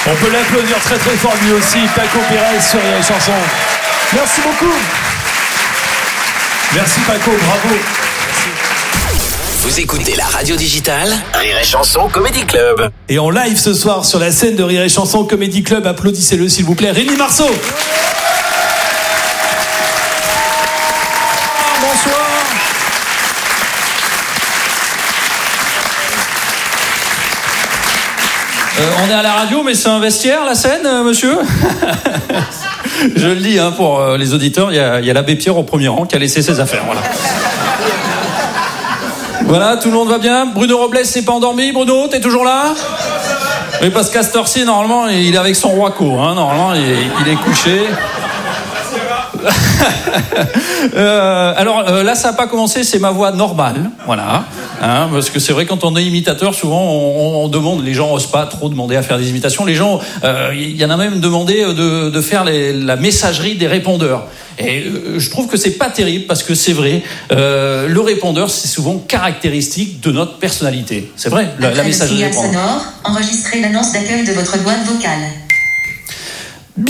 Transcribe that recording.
On peut l'applaudir très très fort lui aussi, Paco Pérez sur Rire et Chanson. Merci beaucoup. Merci Paco, bravo. Vous écoutez la radio digitale Rire et Chanson Comedy Club. Et en live ce soir sur la scène de Rire et Chanson Comedy Club, applaudissez-le s'il vous plaît, Rémi Marceau. Bonsoir. On est à la radio, mais c'est un vestiaire, la scène, monsieur. Je le dis pour les auditeurs, il y a l'abbé Pierre au premier rang qui a laissé ses affaires. Voilà. Voilà, tout le monde va bien. Bruno Robles s'est pas endormi. Bruno, t'es toujours là? Oui, parce qu'à cette heure-ci, normalement, il est avec son Roico. Normalement, il est couché. Alors là, ça n'a pas commencé, c'est ma voix normale, voilà. Parce que c'est vrai, quand on est imitateur, souvent on demande, les gens n'osent pas trop demander à faire des imitations. Les gens, il y en a même demandé de faire la messagerie des répondeurs. Et je trouve que c'est pas terrible parce que c'est vrai, le répondeur, c'est souvent caractéristique de notre personnalité. C'est vrai, la messagerie répondeur. Sonore, enregistrez l'annonce d'accueil de votre boîte vocale.